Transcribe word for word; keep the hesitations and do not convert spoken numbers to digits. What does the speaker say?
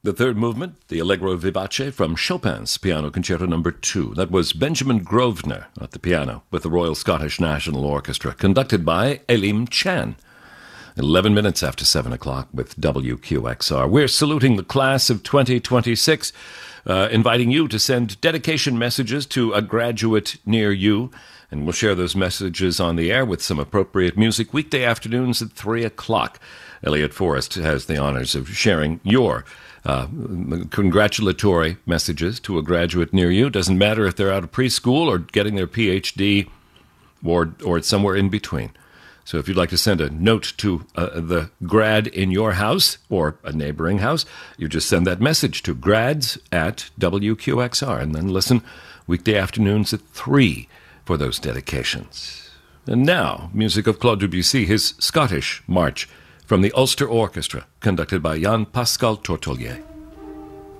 The third movement, the Allegro Vivace from Chopin's Piano Concerto Number two. That was Benjamin Grosvenor at the piano with the Royal Scottish National Orchestra, conducted by Elim Chan. Eleven minutes after seven o'clock with W Q X R. We're saluting the class of twenty twenty-six, uh, inviting you to send dedication messages to a graduate near you, and we'll share those messages on the air with some appropriate music weekday afternoons at three o'clock. Elliot Forrest has the honors of sharing your Uh, congratulatory messages to a graduate near you. Doesn't matter if they're out of preschool or getting their P H D or or it's somewhere in between. So if you'd like to send a note to uh, the grad in your house or a neighboring house, you just send that message to grads at W Q X R and then listen weekday afternoons at three for those dedications. And now, music of Claude Debussy, his Scottish March, from the Ulster Orchestra, conducted by Jan Pascal Tortolier.